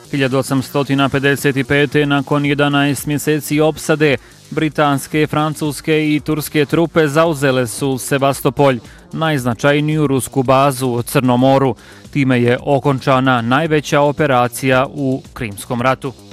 1855. nakon 11 mjeseci opsade, britanske, francuske i turske trupe zauzele su Sebastopolj, najznačajniju rusku bazu u Crnom moru. Time je okončana najveća operacija u Krimskom ratu.